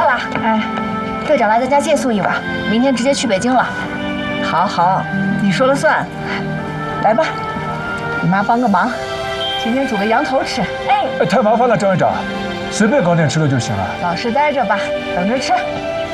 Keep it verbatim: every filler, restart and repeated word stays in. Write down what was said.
了。哎，队长来咱家借宿一晚，明天直接去北京了。 好好，你说了算。来吧，你妈帮个忙，今天煮个羊头吃。 哎， 哎，太麻烦了，张院长，随便搞点吃的就行了。 老实待着吧，等着吃。